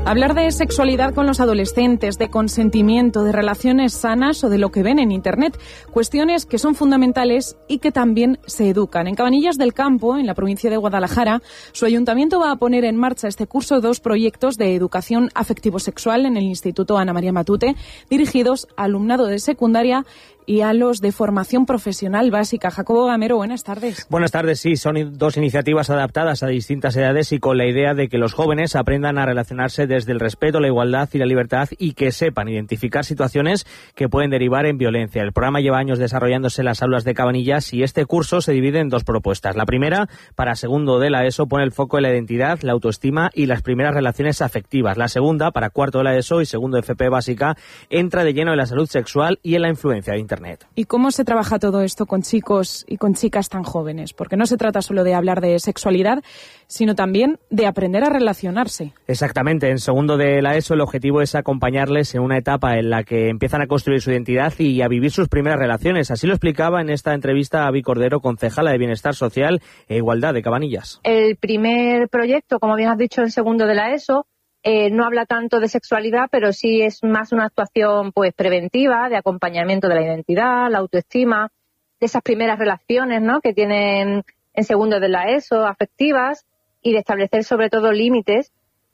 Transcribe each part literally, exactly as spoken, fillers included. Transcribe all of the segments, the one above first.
Hablar de sexualidad con los adolescentes, de consentimiento, de relaciones sanas o de lo que ven en Internet. Cuestiones que son fundamentales y que también se educan. En Cabanillas del Campo, en la provincia de Guadalajara, su ayuntamiento va a poner en marcha este curso dos proyectos de educación afectivo-sexual en el Instituto Ana María Matute, dirigidos al alumnado de secundaria y a los de formación profesional básica. Jacobo Gamero, buenas tardes. Buenas tardes, sí, son dos iniciativas adaptadas a distintas edades y con la idea de que los jóvenes aprendan a relacionarse desde el respeto, la igualdad y la libertad y que sepan identificar situaciones que pueden derivar en violencia. El programa lleva años desarrollándose en las aulas de Cabanillas y este curso se divide en dos propuestas. La primera, para segundo de la ESO, pone el foco en la identidad, la autoestima y las primeras relaciones afectivas. La segunda, para cuarto de la ESO y segundo de F P básica, entra de lleno en la salud sexual y en la influencia de Internet. ¿Y cómo se trabaja todo esto con chicos y con chicas tan jóvenes? Porque no se trata solo de hablar de sexualidad, sino también de aprender a relacionarse. Exactamente. En segundo de la ESO el objetivo es acompañarles en una etapa en la que empiezan a construir su identidad y a vivir sus primeras relaciones. Así lo explicaba en esta entrevista Avi Cordero, concejala de Bienestar Social e Igualdad de Cabanillas. El primer proyecto, como bien has dicho, en segundo de la ESO, Eh, no habla tanto de sexualidad, pero sí es más una actuación pues preventiva, de acompañamiento de la identidad, la autoestima, de esas primeras relaciones, ¿no?, que tienen en segundo de la ESO, afectivas, y de establecer sobre todo límites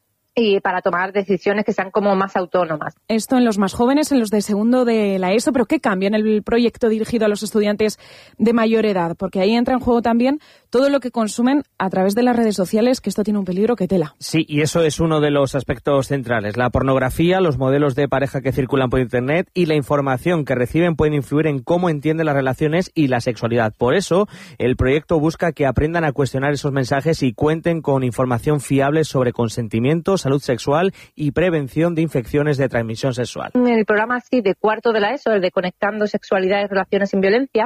y para tomar decisiones que sean como más autónomas. Esto en los más jóvenes, en los de segundo de la ESO, pero ¿qué cambia en el proyecto dirigido a los estudiantes de mayor edad? Porque ahí entra en juego también todo lo que consumen a través de las redes sociales, que esto tiene un peligro que tela. Sí, y eso es uno de los aspectos centrales. La pornografía, los modelos de pareja que circulan por Internet y la información que reciben pueden influir en cómo entienden las relaciones y la sexualidad. Por eso, el proyecto busca que aprendan a cuestionar esos mensajes y cuenten con información fiable sobre consentimiento, salud sexual y prevención de infecciones de transmisión sexual. En el programa sí de cuarto de la ESO, el de Conectando Sexualidad y Relaciones sin Violencia,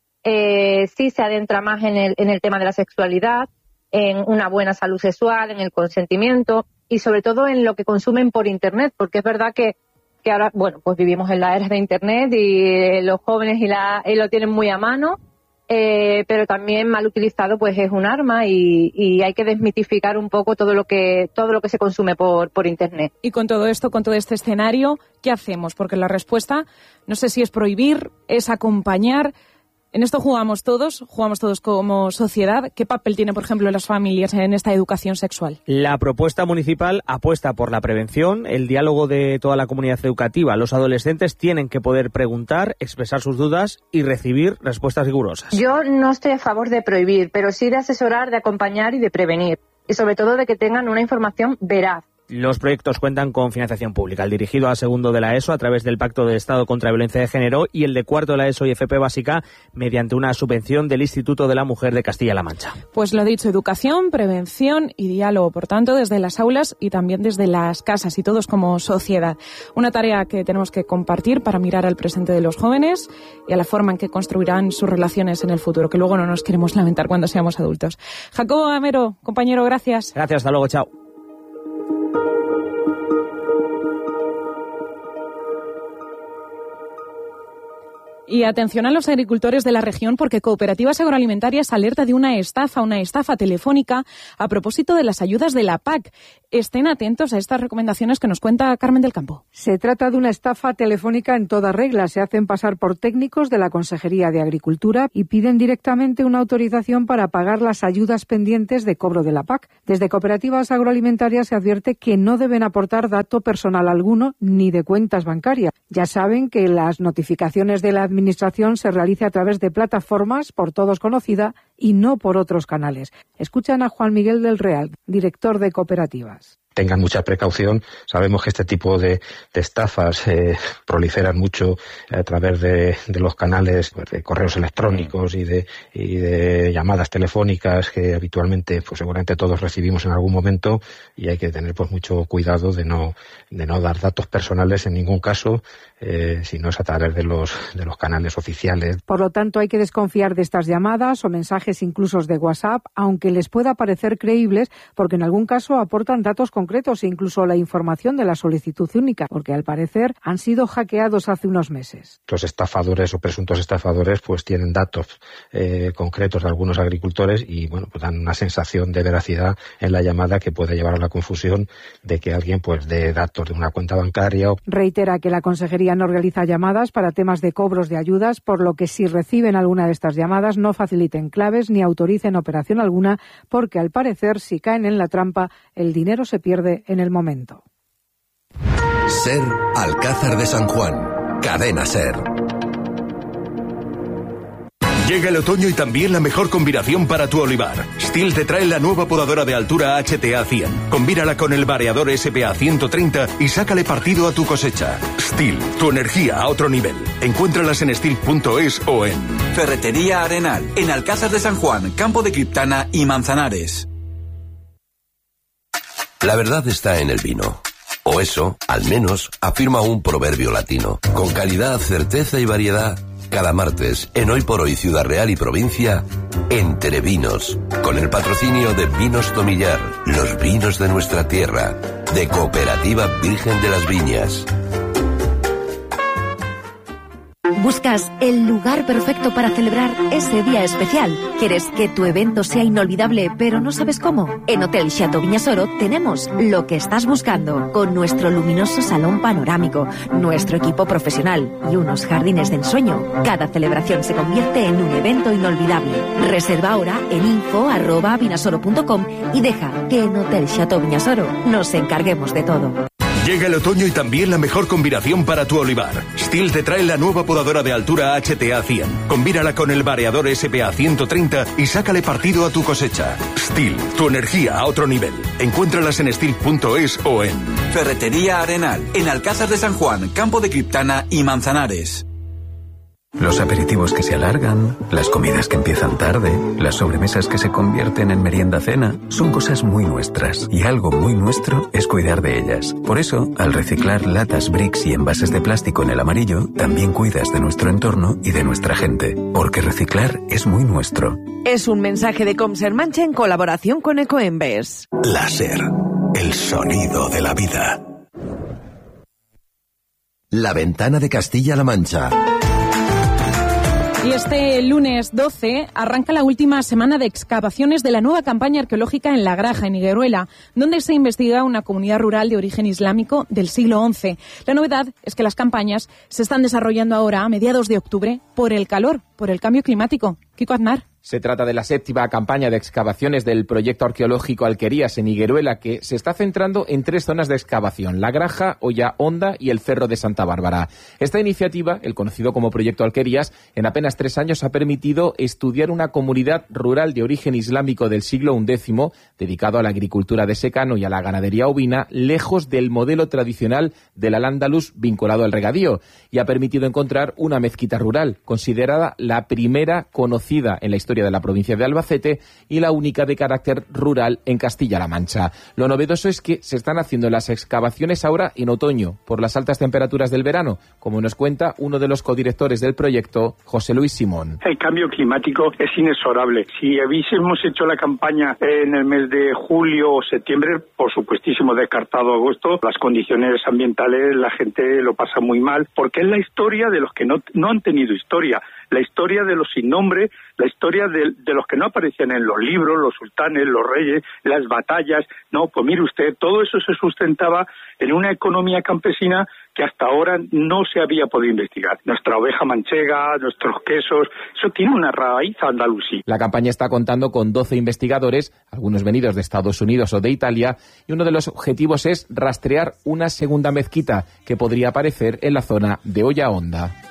eh, sí se adentra más en el, en el tema de la sexualidad, en una buena salud sexual, en el consentimiento y sobre todo en lo que consumen por Internet, porque es verdad que, que ahora, bueno, pues vivimos en la era de Internet y eh, los jóvenes y, la, y lo tienen muy a mano. Eh, pero también mal utilizado pues es un arma y, y hay que desmitificar un poco todo lo que todo lo que se consume por, por Internet. Y con todo esto, con todo este escenario, ¿qué hacemos? Porque la respuesta, no sé si es prohibir, es acompañar. En esto jugamos todos, jugamos todos como sociedad. ¿Qué papel tiene, por ejemplo, las familias en esta educación sexual? La propuesta municipal apuesta por la prevención, el diálogo de toda la comunidad educativa. Los adolescentes tienen que poder preguntar, expresar sus dudas y recibir respuestas rigurosas. Yo no estoy a favor de prohibir, pero sí de asesorar, de acompañar y de prevenir. Y sobre todo de que tengan una información veraz. Los proyectos cuentan con financiación pública, el dirigido a segundo de la ESO a través del Pacto de Estado contra la Violencia de Género y el de cuarto de la ESO y F P básica mediante una subvención del Instituto de la Mujer de Castilla-La Mancha. Pues lo dicho, educación, prevención y diálogo, por tanto, desde las aulas y también desde las casas y todos como sociedad. Una tarea que tenemos que compartir para mirar al presente de los jóvenes y a la forma en que construirán sus relaciones en el futuro, que luego no nos queremos lamentar cuando seamos adultos. Jacobo Gamero, compañero, gracias. Gracias, hasta luego, chao. Y atención a los agricultores de la región porque Cooperativas Agroalimentarias alerta de una estafa, una estafa telefónica a propósito de las ayudas de la P A C. Estén atentos a estas recomendaciones que nos cuenta Carmen del Campo. Se trata de una estafa telefónica en toda regla. Se hacen pasar por técnicos de la Consejería de Agricultura y piden directamente una autorización para pagar las ayudas pendientes de cobro de la P A C. Desde Cooperativas Agroalimentarias se advierte que no deben aportar dato personal alguno ni de cuentas bancarias. Ya saben que las notificaciones de la Administración se realiza a través de plataformas por todos conocida y no por otros canales. Escuchan a Juan Miguel del Real, director de Cooperativas. Tengan mucha precaución. Sabemos que este tipo de, de estafas eh, proliferan mucho a través de, de los canales pues, de correos electrónicos y de, y de llamadas telefónicas que habitualmente, pues seguramente todos recibimos en algún momento, y hay que tener pues mucho cuidado de no de no dar datos personales en ningún caso, eh, si no es a través de los de los canales oficiales. Por lo tanto, hay que desconfiar de estas llamadas o mensajes incluso de WhatsApp, aunque les pueda parecer creíbles, porque en algún caso aportan datos concretos concretos e incluso la información de la solicitud única, porque al parecer han sido hackeados hace unos meses. Los estafadores o presuntos estafadores pues tienen datos eh, concretos de algunos agricultores y bueno, pues dan una sensación de veracidad en la llamada que puede llevar a la confusión de que alguien pues dé datos de una cuenta bancaria. Reitera que la Consejería no realiza llamadas para temas de cobros de ayudas, por lo que si reciben alguna de estas llamadas no faciliten claves ni autoricen operación alguna, porque al parecer si caen en la trampa el dinero se pierde en el momento. SER Alcázar de San Juan, Cadena SER. Llega el otoño y también la mejor combinación para tu olivar. Stihl te trae la nueva podadora de altura H T A cien. Combínala con el variador S P A ciento treinta y sácale partido a tu cosecha. Stihl, tu energía a otro nivel. Encuéntralas en stihl punto es o en Ferretería Arenal, en Alcázar de San Juan, Campo de Criptana y Manzanares. La verdad está en el vino. O eso, al menos, afirma un proverbio latino. Con calidad, certeza y variedad. Cada martes, en Hoy por Hoy Ciudad Real y Provincia, Entre Vinos, con el patrocinio de Vinos Tomillar, los vinos de nuestra tierra, de Cooperativa Virgen de las Viñas. ¿Buscas el lugar perfecto para celebrar ese día especial? ¿Quieres que tu evento sea inolvidable, pero no sabes cómo? En Hotel Chateau Viñasoro tenemos lo que estás buscando, con nuestro luminoso salón panorámico, nuestro equipo profesional y unos jardines de ensueño. Cada celebración se convierte en un evento inolvidable. Reserva ahora en info arroba vinasoro punto com y deja que en Hotel Chateau Viñasoro nos encarguemos de todo. Llega el otoño y también la mejor combinación para tu olivar. Stihl te trae la nueva podadora de altura H T A cien. Combínala con el variador S P A ciento treinta y sácale partido a tu cosecha. Stihl, tu energía a otro nivel. Encuéntralas en stihl punto es o en Ferretería Arenal, en Alcázar de San Juan, Campo de Criptana y Manzanares. Los aperitivos que se alargan, las comidas que empiezan tarde, las sobremesas que se convierten en merienda-cena, son cosas muy nuestras, y algo muy nuestro es cuidar de ellas. Por eso, al reciclar latas, bricks y envases de plástico en el amarillo, también cuidas de nuestro entorno y de nuestra gente, porque reciclar es muy nuestro. Es un mensaje de Comsermancha en colaboración con Ecoembes. La SER, el sonido de la vida. La Ventana de Castilla-La Mancha. Y este lunes doce arranca la última semana de excavaciones de la nueva campaña arqueológica en La Graja, en Higueruela, donde se investiga una comunidad rural de origen islámico del siglo once. La novedad es que las campañas se están desarrollando ahora a mediados de octubre por el calor, por el cambio climático. Kiko Aznar. Se trata de la séptima campaña de excavaciones del proyecto arqueológico Alquerías en Higueruela, que se está centrando en tres zonas de excavación: La Graja, Olla Honda y el Cerro de Santa Bárbara. Esta iniciativa, el conocido como proyecto Alquerías, en apenas tres años ha permitido estudiar una comunidad rural de origen islámico del siglo undécimo, dedicado a la agricultura de secano y a la ganadería ovina, lejos del modelo tradicional del Al-Ándalus vinculado al regadío, y ha permitido encontrar una mezquita rural, considerada la primera conocida en la historia de la provincia de Albacete y la única de carácter rural en Castilla-La Mancha. Lo novedoso es que se están haciendo las excavaciones ahora en otoño, por las altas temperaturas del verano, como nos cuenta uno de los codirectores del proyecto, José Luis Simón. El cambio climático es inexorable. Si hubiésemos hecho la campaña en el mes de julio o septiembre, por supuestísimo descartado agosto, las condiciones ambientales, la gente lo pasa muy mal, porque es la historia de los que no, no han tenido historia, la historia de los sin nombre, la historia de, de los que no aparecían en los libros, los sultanes, los reyes, las batallas. No, pues mire usted, todo eso se sustentaba en una economía campesina que hasta ahora no se había podido investigar. Nuestra oveja manchega, nuestros quesos, eso tiene una raíz andalusí. La campaña está contando con doce investigadores, algunos venidos de Estados Unidos o de Italia, y uno de los objetivos es rastrear una segunda mezquita que podría aparecer en la zona de Olla Honda.